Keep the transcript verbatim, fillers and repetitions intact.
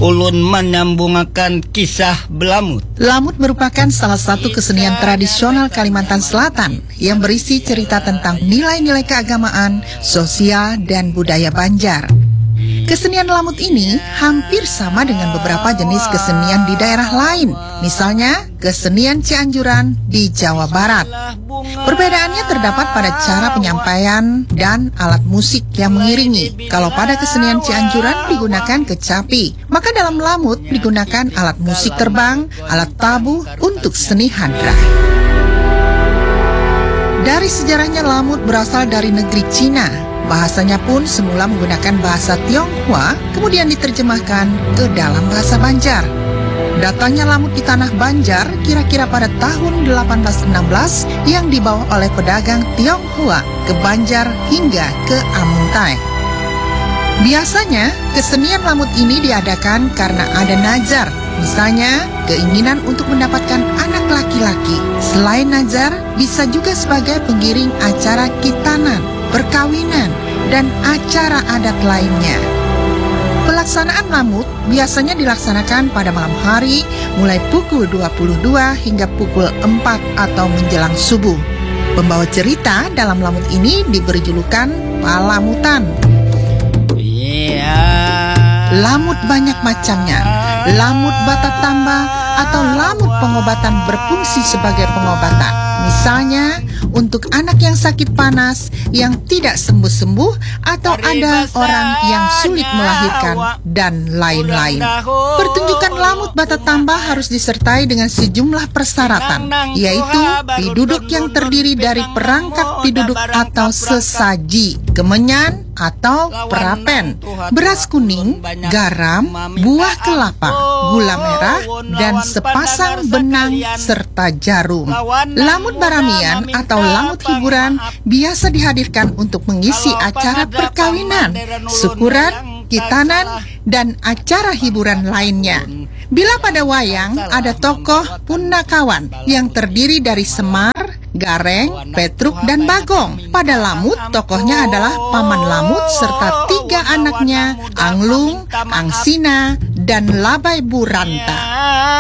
ulun menyambungakan kisah belamut. Lamut merupakan salah satu kesenian tradisional Kalimantan Selatan yang berisi cerita tentang nilai-nilai keagamaan, sosial, dan budaya Banjar. Kesenian lamut ini hampir sama dengan beberapa jenis kesenian di daerah lain, misalnya kesenian Cianjuran di Jawa Barat. Perbedaannya terdapat pada cara penyampaian dan alat musik yang mengiringi. Kalau pada kesenian Cianjuran digunakan kecapi, maka dalam lamut digunakan alat musik terbang, alat tabuh untuk seni hadrah. Dari sejarahnya lamut berasal dari negeri Cina. Bahasanya pun semula menggunakan bahasa Tionghoa, kemudian diterjemahkan ke dalam bahasa Banjar. Datangnya lamut di tanah Banjar kira-kira pada tahun delapan belas enam belas yang dibawa oleh pedagang Tionghoa ke Banjar hingga ke Amuntai. Biasanya, kesenian lamut ini diadakan karena ada nazar, misalnya keinginan untuk mendapatkan anak laki-laki. Selain nazar, bisa juga sebagai pengiring acara khitanan, perkawinan, dan acara adat lainnya. Pelaksanaan lamut biasanya dilaksanakan pada malam hari mulai pukul dua puluh dua hingga pukul empat atau menjelang subuh. Pembawa cerita dalam lamut ini diberi julukan Palamutan. Lamut banyak macamnya. Lamut Batatamba atau lamut pengobatan berfungsi sebagai pengobatan. Misalnya, untuk anak yang sakit panas, yang tidak sembuh-sembuh, atau ada orang yang sulit melahirkan, dan lain-lain. Pertunjukan lamut Batatamba harus disertai dengan sejumlah persyaratan, yaitu piduduk yang terdiri dari perangkat piduduk atau sesaji, kemenyan atau perapen, beras kuning, garam, buah kelapa, gula merah, dan sepasang benang serta jarum. Lamut baramian atau lamut hiburan biasa dihadirkan untuk mengisi acara perkawinan, syukuran, khitanan, dan acara hiburan lainnya. Bila pada wayang ada tokoh Punakawan yang terdiri dari Semar, Gareng, Petruk, dan Bagong. Pada lamut, tokohnya adalah Paman Lamut serta tiga anaknya, Anglung, Angsina, dan Labai Buranta.